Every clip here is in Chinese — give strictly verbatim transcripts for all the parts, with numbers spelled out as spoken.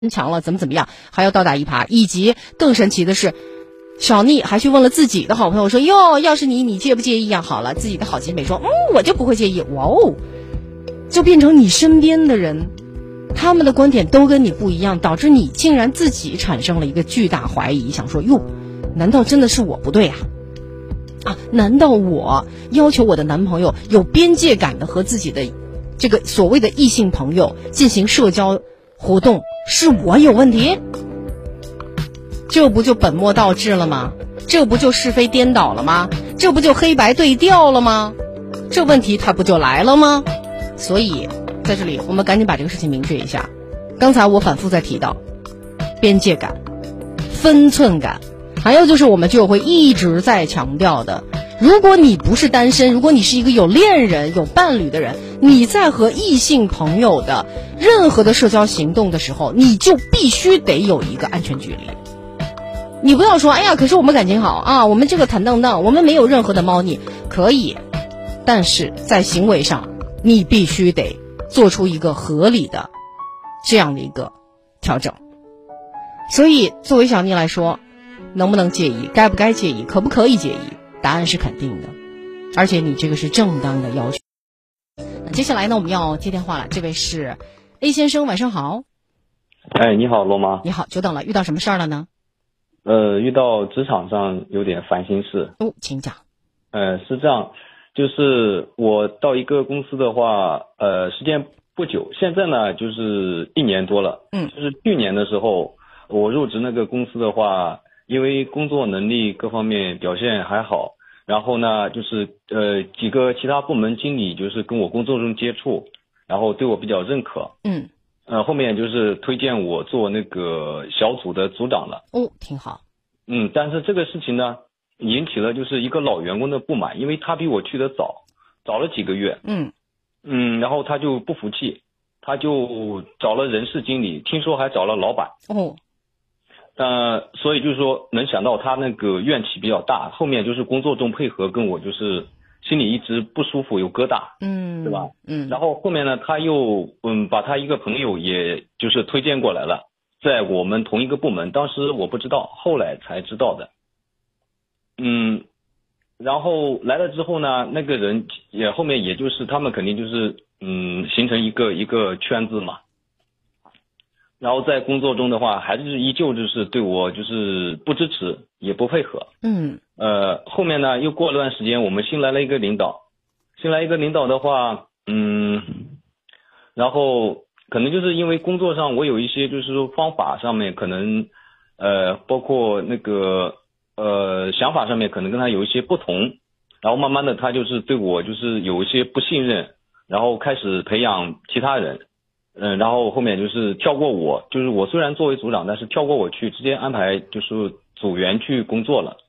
强了，怎么怎么样，还要倒打一耙。以及更神奇的是，小妮还去问了自己的好朋友说：“哟，要是你，你介不介意呀？”好了，自己的好姐妹说：“嗯，我就不会介意。”哇哦，就变成你身边的人，他们的观点都跟你不一样，导致你竟然自己产生了一个巨大怀疑，想说：“哟，难道真的是我不对啊？啊，难道我要求我的男朋友有边界感的和自己的这个所谓的异性朋友进行社交活动，是我有问题？这不就本末倒置了吗？这不就是非颠倒了吗？这不就黑白对调了吗？这问题它不就来了吗？所以在这里我们赶紧把这个事情明确一下。刚才我反复在提到边界感、分寸感，还有就是我们就会一直在强调的，如果你不是单身，如果你是一个有恋人有伴侣的人，你在和异性朋友的任何的社交行动的时候，你就必须得有一个安全距离。你不要说哎呀，可是我们感情好啊，我们这个坦荡荡，我们没有任何的猫腻，可以，但是在行为上你必须得做出一个合理的这样的一个调整。所以作为小妮来说，能不能介意，该不该介意，可不可以介意，答案是肯定的，而且你这个是正当的要求。那接下来呢，我们要接电话了，这位是 A 先生，晚上好。 哎，你好，罗妈。 你好，久等了，遇到什么事儿了呢？ 呃，遇到职场上有点烦心事。 哦，请讲。 呃，是这样，就是我到一个公司的话，呃，时间不久，现在呢就是一年多了。 嗯， 就是去年的时候，我入职那个公司的话，因为工作能力各方面表现还好，然后呢，就是呃几个其他部门经理就是跟我工作中接触，然后对我比较认可。 嗯。 呃，后面就是推荐我做那个小组的组长了。 哦，挺好。 嗯，但是这个事情呢，引起了就是一个老员工的不满，因为他比我去的早，早了几个月。 嗯嗯，然后他就不服气，他就找了人事经理，听说还找了老板。 哦。 呃，所以就是说，能想到他那个怨气比较大，后面就是工作中配合跟我就是心里一直不舒服，有疙瘩。 嗯， 对吧？ 嗯， 然后后面呢，他又嗯把他一个朋友也就是推荐过来了，在我们同一个部门，当时我不知道，后来才知道的。嗯，然后来了之后呢，那个人也后面也就是他们肯定就是嗯形成一个一个圈子嘛。然后在工作中的话，还是依旧就是对我就是不支持，也不配合。 嗯， 呃，后面呢又过了段时间，我们新来了一个领导。新来一个领导的话，嗯，然后可能就是因为工作上我有一些就是说方法上面可能，呃，包括那个呃想法上面可能跟他有一些不同，然后慢慢的他就是对我就是有一些不信任，然后开始培养其他人，嗯，然后后面就是跳过我，就是我虽然作为组长，但是跳过我去直接安排就是组员去工作了。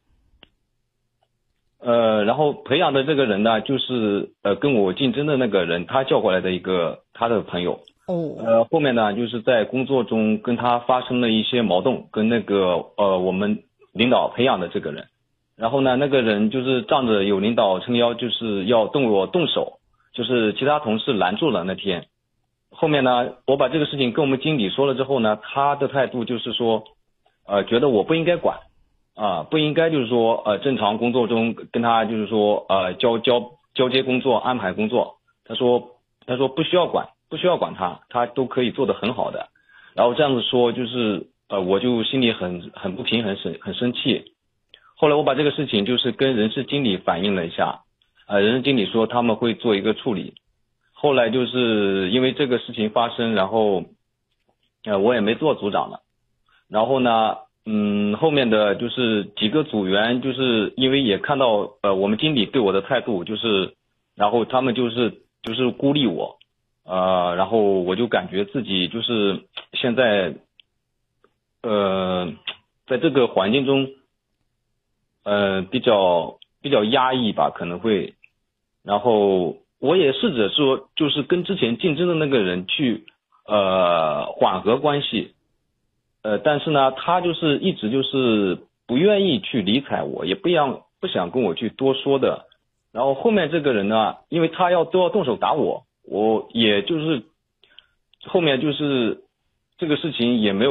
呃，然后培养的这个人呢，就是呃跟我竞争的那个人，他叫过来的一个他的朋友。 哦。 呃，后面呢，就是在工作中跟他发生了一些矛盾，跟那个呃我们领导培养的这个人。然后呢，那个人就是仗着有领导撑腰，就是要动我动手，就是其他同事拦住了那天。后面呢，我把这个事情跟我们经理说了之后呢，他的态度就是说，呃，觉得我不应该管。啊，不应该就是说呃正常工作中跟他就是说呃交交交接工作安排工作，他说他说不需要管不需要管他，他都可以做得很好的。然后这样子说就是呃我就心里很很不平衡，很很生气。后来我把这个事情就是跟人事经理反映了一下，呃人事经理说他们会做一个处理。后来就是因为这个事情发生，然后呃我也没做组长了。然后呢嗯，后面的就是几个组员，就是因为也看到呃我们经理对我的态度，就是然后他们就是就是孤立我，呃，然后我就感觉自己就是现在呃在这个环境中呃比较比较压抑吧，可能会，然后我也试着说就是跟之前竞争的那个人去呃缓和关系。呃，但是呢，他就是一直就是不愿意去理睬我，也不想不想跟我去多说的。然后后面这个人呢，因为他要都要动手打我，我也就是后面就是这个事情也没有